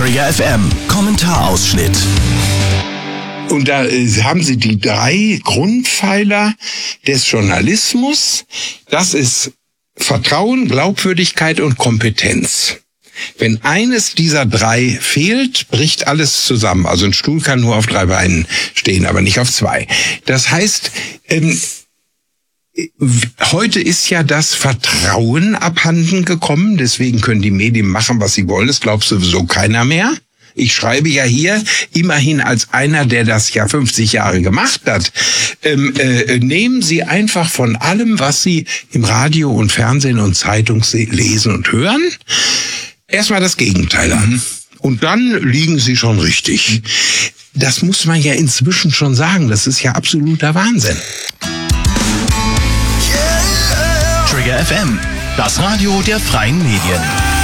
Trigger FM, Kommentarausschnitt. Und da haben Sie die 3 Grundpfeiler des Journalismus. Das ist Vertrauen, Glaubwürdigkeit und Kompetenz. Wenn eines dieser 3 fehlt, bricht alles zusammen. Also ein Stuhl kann nur auf 3 Beinen stehen, aber nicht auf 2. Das heißt, heute ist ja das Vertrauen abhanden gekommen. Deswegen können die Medien machen, was sie wollen. Das glaubt sowieso keiner mehr. Ich schreibe ja hier immerhin als einer, der das ja 50 Jahre gemacht hat. Nehmen Sie einfach von allem, was Sie im Radio und Fernsehen und Zeitung lesen und hören, erstmal das Gegenteil an. Und dann liegen Sie schon richtig. Das muss man ja inzwischen schon sagen. Das ist ja absoluter Wahnsinn. Trigger FM, das Radio der freien Medien.